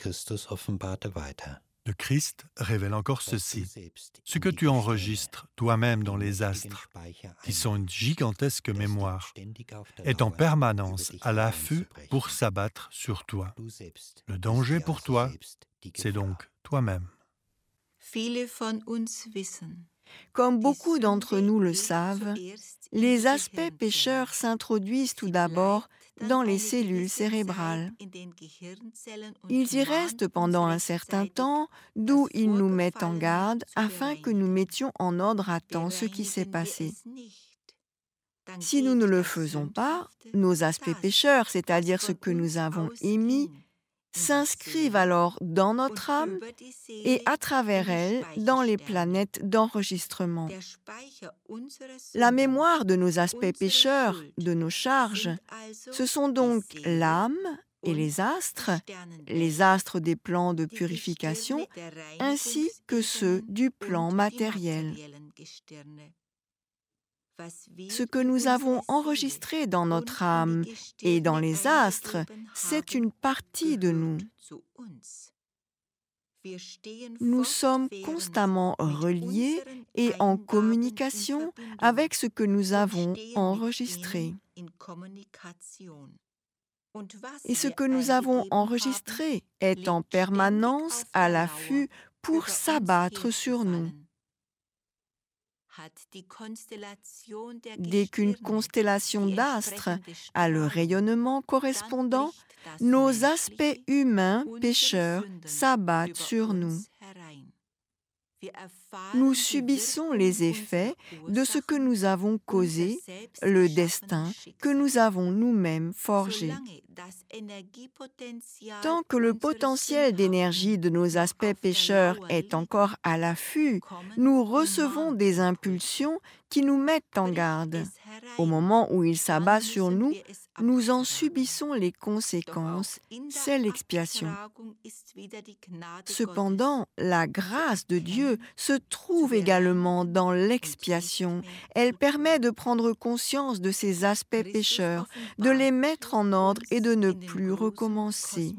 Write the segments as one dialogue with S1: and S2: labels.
S1: Le Christ révèle encore ceci. Ce que tu enregistres toi-même dans les astres, qui sont une gigantesque mémoire, est en permanence à l'affût pour s'abattre sur toi. Le danger pour toi, c'est donc toi-même.
S2: Comme beaucoup d'entre nous le savent, les aspects pécheurs s'introduisent tout d'abord dans les cellules cérébrales. Ils y restent pendant un certain temps, d'où ils nous mettent en garde afin que nous mettions en ordre à temps ce qui s'est passé. Si nous ne le faisons pas, nos aspects pécheurs, c'est-à-dire ce que nous avons émis, s'inscrivent alors dans notre âme et à travers elle dans les planètes d'enregistrement. La mémoire de nos aspects pécheurs, de nos charges, ce sont donc l'âme et les astres des plans de purification, ainsi que ceux du plan matériel. Ce que nous avons enregistré dans notre âme et dans les astres, c'est une partie de nous. Nous sommes constamment reliés et en communication avec ce que nous avons enregistré. Et ce que nous avons enregistré est en permanence à l'affût pour s'abattre sur nous. Dès qu'une constellation d'astres a le rayonnement correspondant, nos aspects humains pécheurs s'abattent sur nous. Nous subissons les effets de ce que nous avons causé, le destin que nous avons nous-mêmes forgé. Tant que le potentiel d'énergie de nos aspects pécheurs est encore à l'affût, nous recevons des impulsions qui nous mettent en garde. Au moment où il s'abat sur nous, nous en subissons les conséquences, c'est l'expiation. Cependant, la grâce de Dieu se trouve également dans l'expiation. Elle permet de prendre conscience de ces aspects pécheurs, de les mettre en ordre et de ne plus recommencer.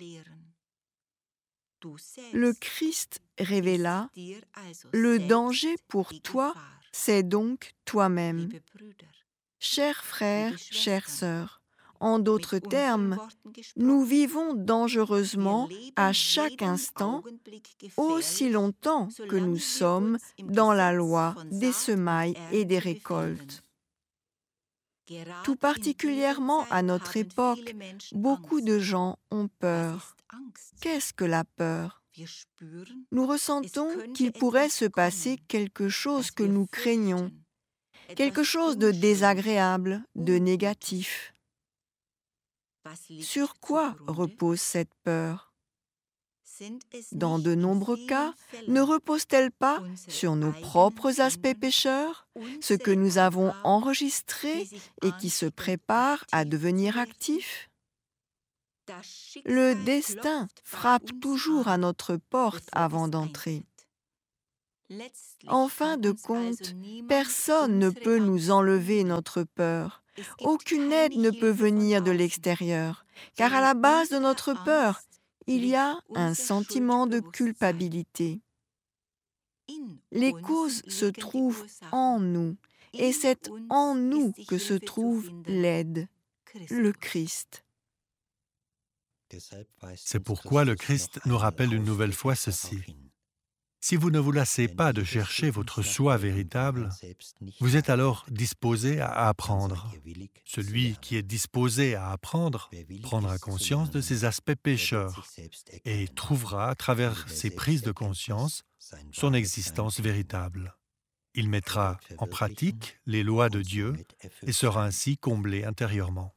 S2: Le Christ révéla « Le danger pour toi, c'est donc toi-même ». Chers frères, chères sœurs, en d'autres termes, nous vivons dangereusement à chaque instant, aussi longtemps que nous sommes dans la loi des semailles et des récoltes. Tout particulièrement à notre époque, beaucoup de gens ont peur. Qu'est-ce que la peur ? Nous ressentons qu'il pourrait se passer quelque chose que nous craignons, quelque chose de désagréable, de négatif. Sur quoi repose cette peur ? Dans de nombreux cas, ne repose-t-elle pas sur nos propres aspects pécheurs, ce que nous avons enregistré et qui se prépare à devenir actif ? Le destin frappe toujours à notre porte avant d'entrer. En fin de compte, personne ne peut nous enlever notre peur. Aucune aide ne peut venir de l'extérieur, car à la base de notre peur, il y a un sentiment de culpabilité. Les causes se trouvent en nous, et c'est en nous que se trouve l'aide, le Christ.
S1: C'est pourquoi le Christ nous rappelle une nouvelle fois ceci. Si vous ne vous lassez pas de chercher votre soi véritable, vous êtes alors disposé à apprendre. Celui qui est disposé à apprendre prendra conscience de ses aspects pécheurs et trouvera, à travers ses prises de conscience, son existence véritable. Il mettra en pratique les lois de Dieu et sera ainsi comblé intérieurement.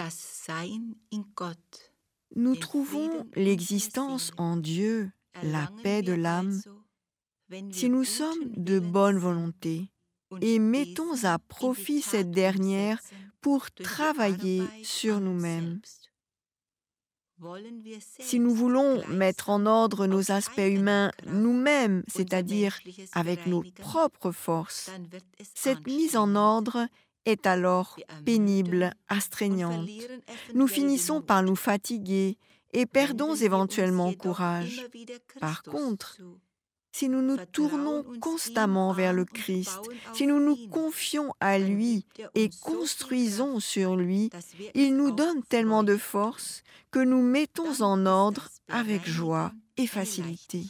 S2: Nous trouvons l'existence en Dieu, la paix de l'âme, si nous sommes de bonne volonté et mettons à profit cette dernière pour travailler sur nous-mêmes. Si nous voulons mettre en ordre nos aspects humains nous-mêmes, c'est-à-dire avec nos propres forces, cette mise en ordre est alors pénible, astreignante. Nous finissons par nous fatiguer et perdons éventuellement courage. Par contre, si nous nous tournons constamment vers le Christ, si nous nous confions à lui et construisons sur lui, il nous donne tellement de force que nous mettons en ordre avec joie et facilité.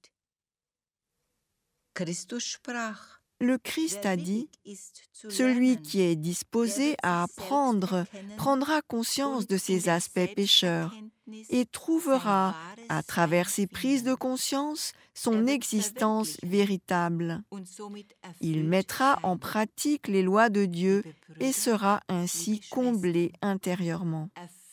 S2: Le Christ a dit, « Celui qui est disposé à apprendre prendra conscience de ses aspects pécheurs et trouvera, à travers ses prises de conscience, son existence véritable. Il mettra en pratique les lois de Dieu et sera ainsi comblé intérieurement. »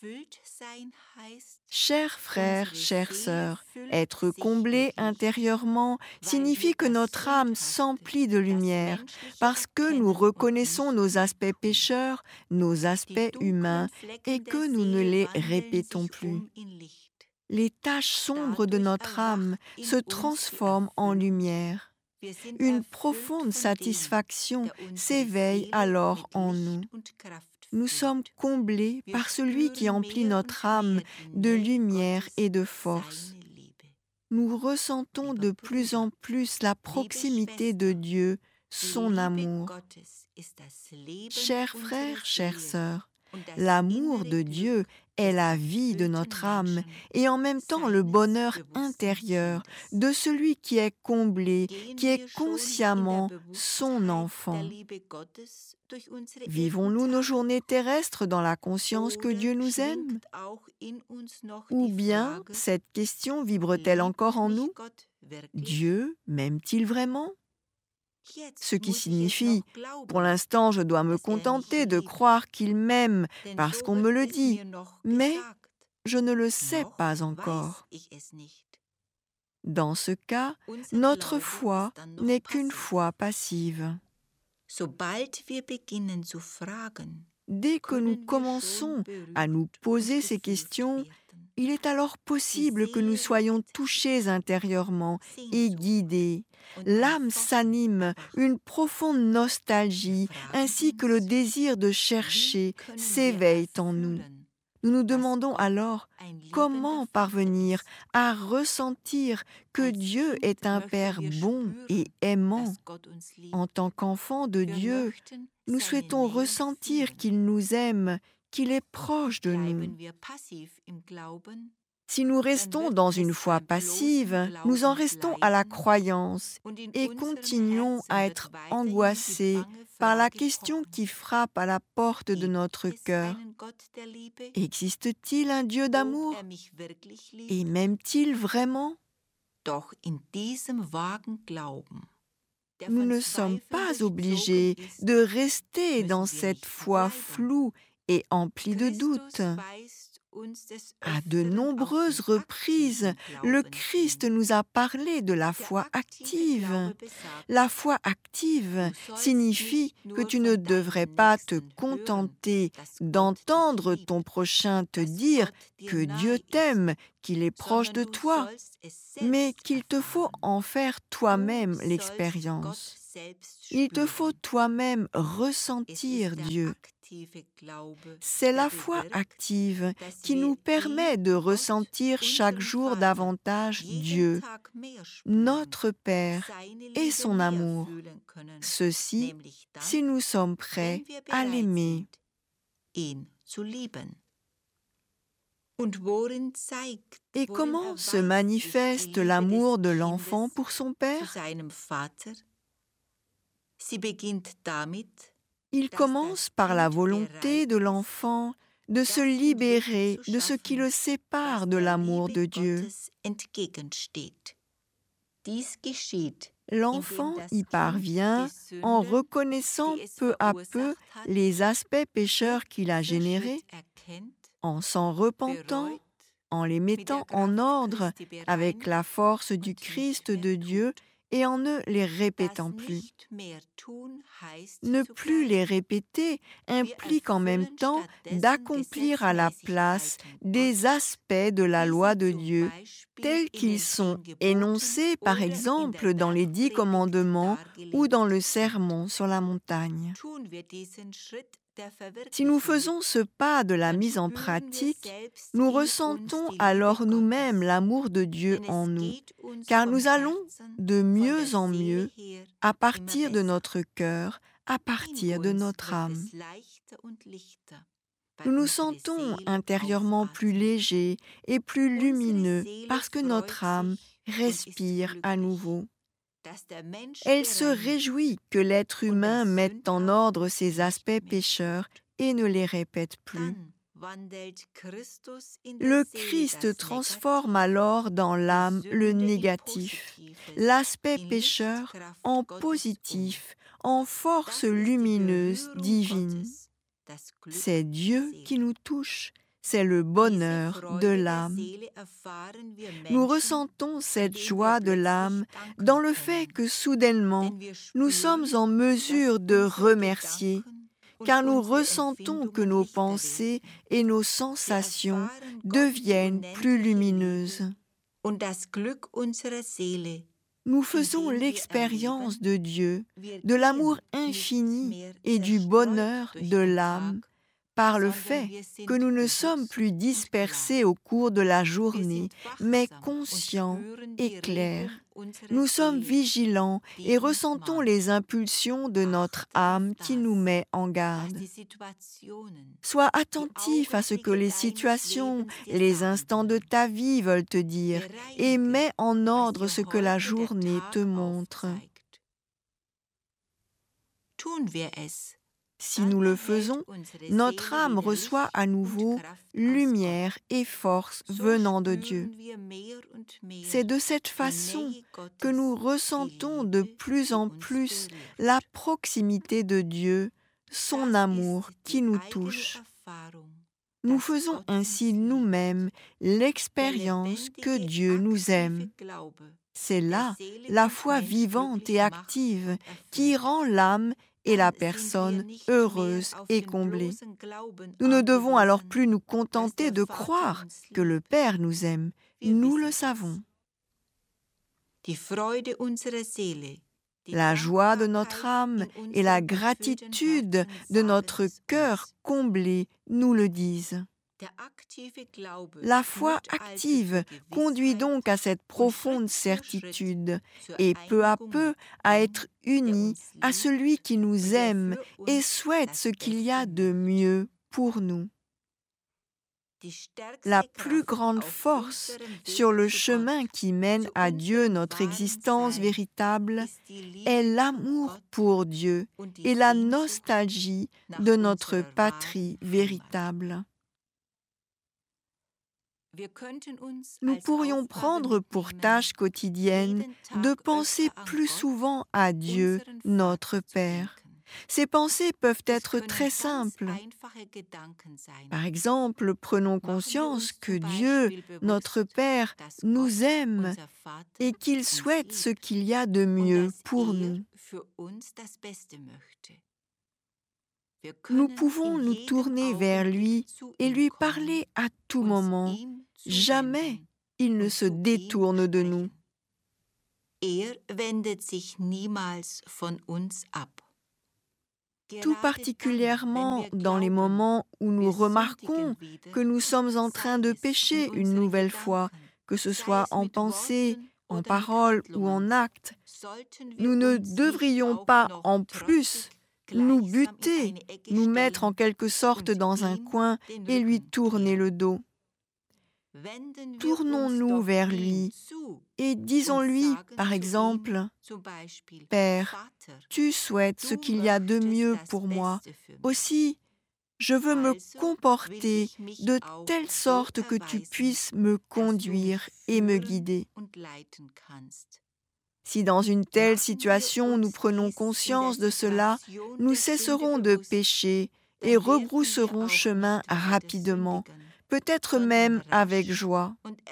S2: Chers frères, chères sœurs, être comblé intérieurement signifie que notre âme s'emplit de lumière parce que nous reconnaissons nos aspects pécheurs, nos aspects humains et que nous ne les répétons plus. Les taches sombres de notre âme se transforment en lumière. Une profonde satisfaction s'éveille alors en nous. Nous sommes comblés par celui qui emplit notre âme de lumière et de force. Nous ressentons de plus en plus la proximité de Dieu, son amour. Chers frères, chères sœurs, l'amour de Dieu est la vie de notre âme et en même temps le bonheur intérieur de celui qui est comblé, qui est consciemment son enfant. Vivons-nous nos journées terrestres dans la conscience que Dieu nous aime? Ou bien cette question vibre-t-elle encore en nous? Dieu m'aime-t-il vraiment? Ce qui signifie, pour l'instant, je dois me contenter de croire qu'il m'aime parce qu'on me le dit, mais je ne le sais pas encore. Dans ce cas, notre foi n'est qu'une foi passive. Dès que nous commençons à nous poser ces questions, il est alors possible que nous soyons touchés intérieurement et guidés. L'âme s'anime, une profonde nostalgie ainsi que le désir de chercher s'éveillent en nous. Nous nous demandons alors comment parvenir à ressentir que Dieu est un Père bon et aimant. En tant qu'enfants de Dieu, nous souhaitons ressentir qu'il nous aime, qu'il est proche de nous. Si nous restons dans une foi passive, nous en restons à la croyance et continuons à être angoissés par la question qui frappe à la porte de notre cœur. Existe-t-il un Dieu d'amour? Et m'aime-t-il vraiment? Nous ne sommes pas obligés de rester dans cette foi floue et emplie de doutes. À de nombreuses reprises, le Christ nous a parlé de la foi active. La foi active signifie que tu ne devrais pas te contenter d'entendre ton prochain te dire que Dieu t'aime, qu'il est proche de toi, mais qu'il te faut en faire toi-même l'expérience. Il te faut toi-même ressentir Dieu. C'est la foi active qui nous permet de ressentir chaque jour davantage Dieu, notre Père et son amour. Ceci, si nous sommes prêts à l'aimer. Et comment se manifeste l'amour de l'enfant pour son Père? Il commence par la volonté de l'enfant de se libérer de ce qui le sépare de l'amour de Dieu. L'enfant y parvient en reconnaissant peu à peu les aspects pécheurs qu'il a générés, en s'en repentant, en les mettant en ordre avec la force du Christ de Dieu et en ne les répétant plus. Ne plus les répéter implique en même temps d'accomplir à la place des aspects de la loi de Dieu tels qu'ils sont énoncés par exemple dans les 10 commandements ou dans le sermon sur la montagne. Si nous faisons ce pas de la mise en pratique, nous ressentons alors nous-mêmes l'amour de Dieu en nous, car nous allons de mieux en mieux à partir de notre cœur, à partir de notre âme. Nous nous sentons intérieurement plus légers et plus lumineux parce que notre âme respire à nouveau. Elle se réjouit que l'être humain mette en ordre ses aspects pécheurs et ne les répète plus. Le Christ transforme alors dans l'âme le négatif, l'aspect pécheur en positif, en force lumineuse divine. C'est Dieu qui nous touche, c'est le bonheur de l'âme. Nous ressentons cette joie de l'âme dans le fait que soudainement, nous sommes en mesure de remercier, car nous ressentons que nos pensées et nos sensations deviennent plus lumineuses. Nous faisons l'expérience de Dieu, de l'amour infini et du bonheur de l'âme par le fait que nous ne sommes plus dispersés au cours de la journée, mais conscients et clairs. Nous sommes vigilants et ressentons les impulsions de notre âme qui nous met en garde. Sois attentif à ce que les situations, les instants de ta vie veulent te dire et mets en ordre ce que la journée te montre. Si nous le faisons, notre âme reçoit à nouveau lumière et force venant de Dieu. C'est de cette façon que nous ressentons de plus en plus la proximité de Dieu, son amour qui nous touche. Nous faisons ainsi nous-mêmes l'expérience que Dieu nous aime. C'est là la foi vivante et active qui rend l'âme et la personne heureuse et comblée. Nous ne devons alors plus nous contenter de croire que le Père nous aime. Nous le savons. La joie de notre âme et la gratitude de notre cœur comblé nous le disent. La foi active conduit donc à cette profonde certitude et peu à peu à être unis à celui qui nous aime et souhaite ce qu'il y a de mieux pour nous. La plus grande force sur le chemin qui mène à Dieu, notre existence véritable, est l'amour pour Dieu et la nostalgie de notre patrie véritable. Nous pourrions prendre pour tâche quotidienne de penser plus souvent à Dieu, notre Père. Ces pensées peuvent être très simples. Par exemple, prenons conscience que Dieu, notre Père, nous aime et qu'il souhaite ce qu'il y a de mieux pour nous. Nous pouvons nous tourner vers lui et lui parler à tout moment. Jamais il ne se détourne de nous. Tout particulièrement dans les moments où nous remarquons que nous sommes en train de pécher une nouvelle fois, que ce soit en pensée, en parole ou en acte, nous ne devrions pas en plus nous buter, nous mettre en quelque sorte dans un coin et lui tourner le dos. Tournons-nous vers lui et disons-lui, par exemple, « Père, tu souhaites ce qu'il y a de mieux pour moi. Aussi, je veux me comporter de telle sorte que tu puisses me conduire et me guider. » Si dans une telle situation nous prenons conscience de cela, nous cesserons de pécher et rebrousserons chemin rapidement, peut-être même avec joie.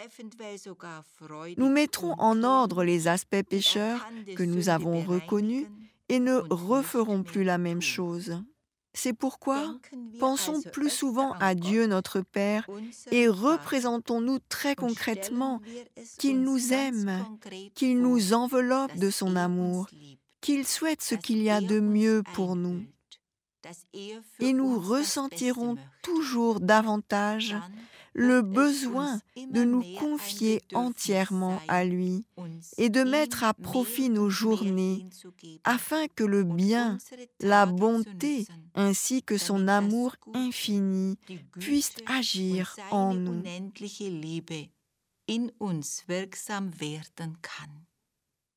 S2: Nous mettrons en ordre les aspects pécheurs que nous avons reconnus et ne referons plus la même chose. C'est pourquoi pensons plus souvent à Dieu notre Père et représentons-nous très concrètement qu'il nous aime, qu'il nous enveloppe de son amour, qu'il souhaite ce qu'il y a de mieux pour nous. et nous ressentirons toujours davantage le besoin de nous confier entièrement à lui et de mettre à profit nos journées afin que le bien, la bonté ainsi que son amour infini puissent agir en nous.
S3: in uns wirksam werden kann.